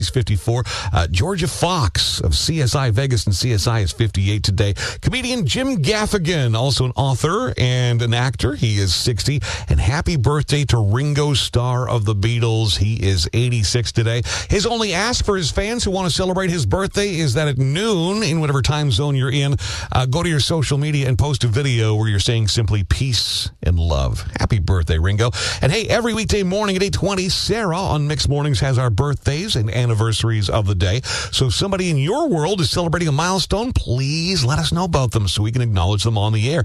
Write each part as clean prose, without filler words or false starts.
He's 54. Georgia Fox of CSI Vegas and CSI is 58 today. Comedian Jim Gaffigan, also an author and an actor. He is 60. And happy birthday to Ringo Starr of the Beatles. He is 86 today. His only ask for his fans who want to celebrate his birthday is that at noon, in whatever time zone you're in, go to your social media and post a video where you're saying simply peace and love. Happy birthday, Ringo. And hey, every weekday morning at 8:20, Sarah on Mixed Mornings has our birthdays and anniversaries of the day. So if somebody in your world is celebrating a milestone, please let us know about them so we can acknowledge them on the air.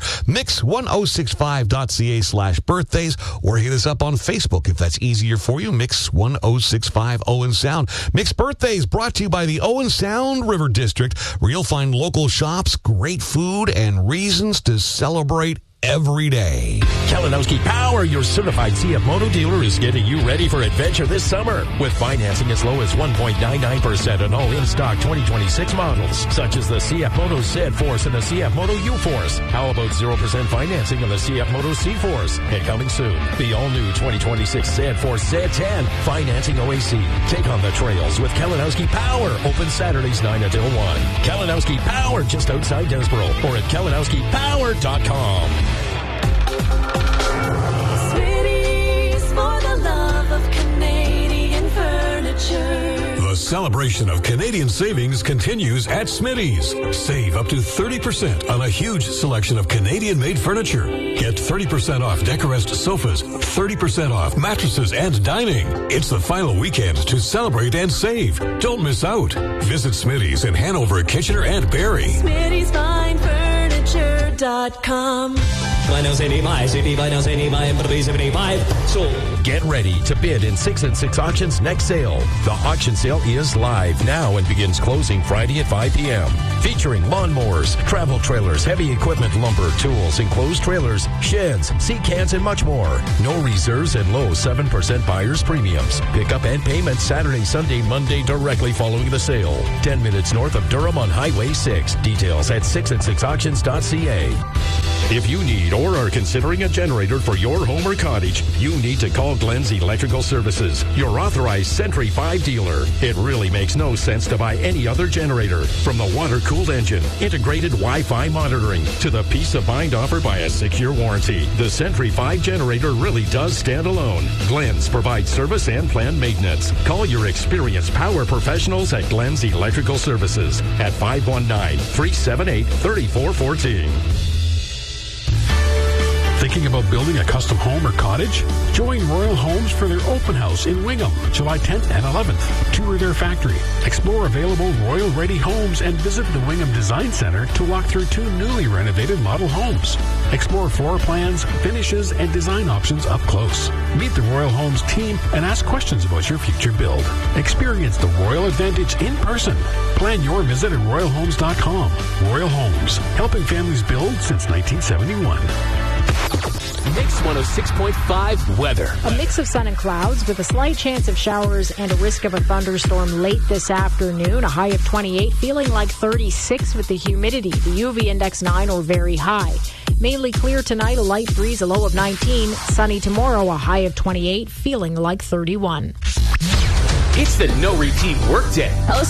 Mix1065.ca/birthdays or hit us up on Facebook if that's easier for you. Mix 1065 Owen Sound. Mix Birthdays brought to you by the Owen Sound River District, where you'll find local shops, great food, and reasons to celebrate every day. Kalinowski Power, your certified CF Moto dealer, is getting you ready for adventure this summer with financing as low as 1.99% on all in-stock 2026 models, such as the CF Moto Z Force and the CF Moto U Force. How about 0% financing on the CF Moto C Force? And coming soon, the all-new 2026 Z Force Z10 financing OAC. Take on the trails with Kalinowski Power. Open Saturdays 9 until 1. Kalinowski Power, just outside Desboro, or at kalinowskipower.com. Smitty's for the love of Canadian furniture. The celebration of Canadian savings continues at Smitty's. Save up to 30% on a huge selection of Canadian-made furniture. Get 30% off Decorest sofas, 30% off mattresses and dining. It's the final weekend to celebrate and save. Don't miss out. Visit Smitty's in Hanover, Kitchener, and Barrie. Smitty's Fine Furniture.com. Get ready to bid in 6 and 6 Auctions next sale. The auction sale is live now and begins closing Friday at 5 p.m. Featuring lawnmowers, travel trailers, heavy equipment, lumber, tools, enclosed trailers, sheds, sea cans, and much more. No reserves and low 7% buyer's premiums. Pickup and payment Saturday, Sunday, Monday directly following the sale. 10 minutes north of Durham on Highway 6. Details at 6and6auctions.ca. If you need or are considering a generator for your home or cottage, you need to call Glenn's Electrical Services, your authorized Century 5 dealer. It really makes no sense to buy any other generator. From the water-cooled engine, integrated Wi-Fi monitoring, to the peace of mind offered by a secure warranty, the Century 5 generator really does stand alone. Glenn's provides service and planned maintenance. Call your experienced power professionals at Glenn's Electrical Services at 519-378-3414. Thinking about building a custom home or cottage? Join Royal Homes for their open house in Wingham, July 10th and 11th. Tour their factory, explore available Royal Ready homes, and visit the Wingham Design Center to walk through 2 newly renovated model homes. Explore floor plans, finishes, and design options up close. Meet the Royal Homes team and ask questions about your future build. Experience the Royal Advantage in person. Plan your visit at royalhomes.com. Royal Homes, helping families build since 1971. Mix 106.5 weather. A mix of sun and clouds with a slight chance of showers and a risk of a thunderstorm late this afternoon. A high of 28, feeling like 36 with the humidity. The UV index 9 or very high. Mainly clear tonight, a light breeze, a low of 19. Sunny tomorrow, a high of 28, feeling like 31. It's the no repeat workday.